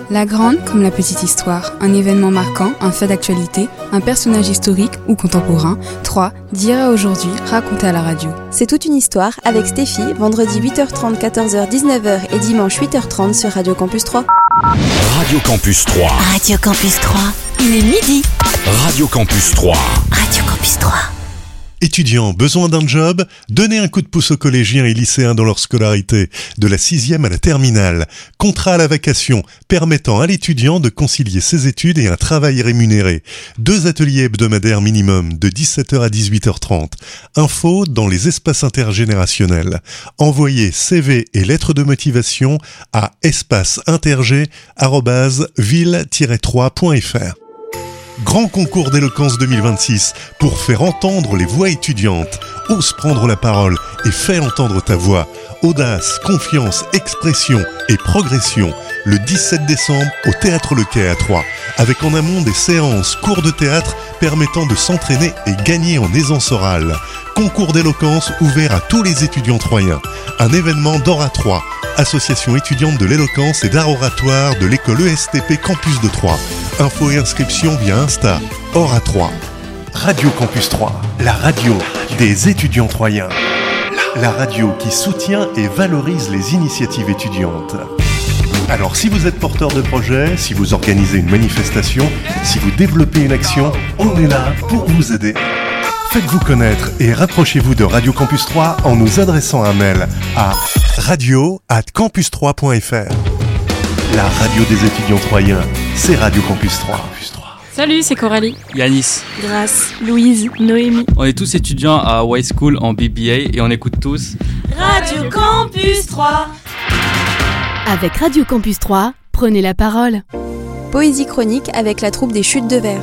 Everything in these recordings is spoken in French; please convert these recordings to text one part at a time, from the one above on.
La grande comme la petite histoire, un événement marquant, un fait d'actualité, un personnage historique ou contemporain. 3. D'hier à aujourd'hui, raconté à la radio. C'est toute une histoire avec Stéphie, vendredi 8h30, 14h, 19h et dimanche 8h30 sur Radio Campus 3. Radio Campus 3. Radio Campus 3. Il est midi. Radio Campus 3. Radio Campus 3. Étudiants, besoin d'un job? Donnez un coup de pouce aux collégiens et lycéens dans leur scolarité, de la 6e à la terminale. Contrat à la vacation, permettant à l'étudiant de concilier ses études et un travail rémunéré. 2 ateliers hebdomadaires minimum, de 17h à 18h30. Info dans les espaces intergénérationnels. Envoyez CV et lettres de motivation à espaceinterg@ville-3.fr. Grand concours d'éloquence 2026 pour faire entendre les voix étudiantes. Ose prendre la parole et fais entendre ta voix. Audace, confiance, expression et progression. Le 17 décembre au Théâtre Le Quai à Troyes. Avec en amont des séances, cours de théâtre permettant de s'entraîner et gagner en aisance orale. Concours d'éloquence ouvert à tous les étudiants troyens. Un événement d'Oratroyes, association étudiante de l'éloquence et d'art oratoire de l'école ESTP Campus de Troyes. Infos et inscriptions via Insta, Oratroyes. Radio Campus 3, la radio des étudiants troyens. La radio qui soutient et valorise les initiatives étudiantes. Alors si vous êtes porteur de projet, si vous organisez une manifestation, si vous développez une action, on est là pour vous aider. Faites-vous connaître et rapprochez-vous de Radio Campus 3 en nous adressant un mail à radio@campus3.fr. La radio des étudiants troyens, c'est Radio Campus 3. Salut, c'est Coralie, Yanis, Grace, Louise, Noémie. on est tous étudiants à Y School en BBA et on écoute tous Radio Campus 3. Avec Radio Campus 3, prenez la parole. Poésie chronique avec la troupe des Chutes de Verre.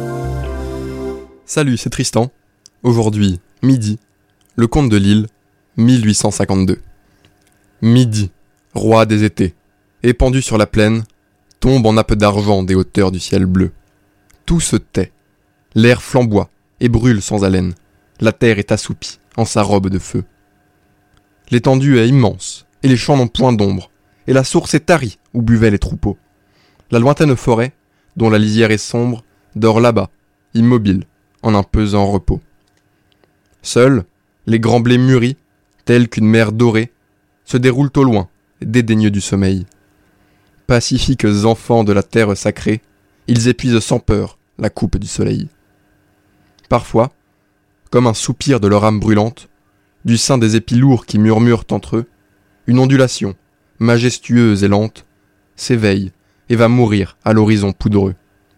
Salut, c'est Tristan. Aujourd'hui, midi, le comte de Lille, 1852. Midi, roi des étés, épandu sur la plaine, tombe en nappe d'argent des hauteurs du ciel bleu. Tout se tait, l'air flamboie et brûle sans haleine, la terre est assoupie en sa robe de feu. L'étendue est immense, et les champs n'ont point d'ombre, et la source est tarie où buvaient les troupeaux. La lointaine forêt, dont la lisière est sombre, dort là-bas, immobile, en un pesant repos. Seuls, les grands blés mûris, tels qu'une mer dorée, se déroulent au loin, dédaigneux du sommeil. Pacifiques enfants de la terre sacrée, ils épuisent sans peur la coupe du soleil. Parfois, comme un soupir de leur âme brûlante, du sein des épis lourds qui murmurent entre eux, une ondulation, majestueuse et lente, s'éveille et va mourir à l'horizon poudreux.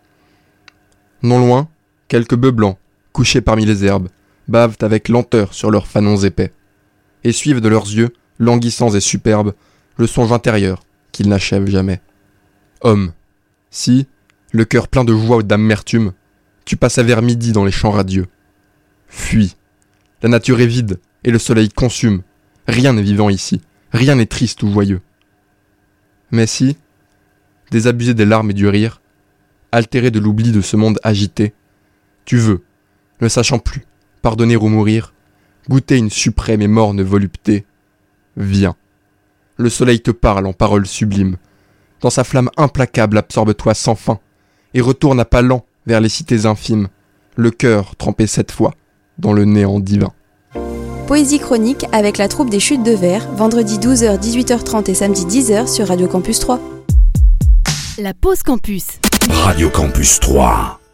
Non loin, quelques bœufs blancs, couchés parmi les herbes, bavent avec lenteur sur leurs fanons épais, et suivent de leurs yeux, languissants et superbes, le songe intérieur qu'ils n'achèvent jamais. Homme, si, le cœur plein de joie ou d'amertume, tu passais vers midi dans les champs radieux. Fuis, la nature est vide et le soleil consume, rien n'est vivant ici, rien n'est triste ou joyeux. Mais si, désabusé des larmes et du rire, altéré de l'oubli de ce monde agité, tu veux, ne sachant plus, pardonner ou mourir, goûter une suprême et morne volupté, viens. Le soleil te parle en paroles sublimes. Dans sa flamme implacable absorbe-toi sans fin, et retourne à pas lents vers les cités infimes, le cœur trempé 7 fois dans le néant divin. Poésie chronique avec la troupe des Chutes de Verre, vendredi 12h, 18h30 et samedi 10h sur Radio Campus 3. La pause campus. Radio Campus 3.